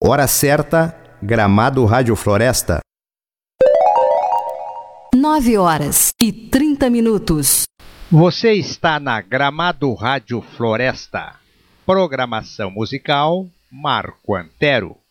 Hora certa, Gramado Rádio Floresta. 9h30. Você está na Gramado Rádio Floresta. Programação musical Marco Antero.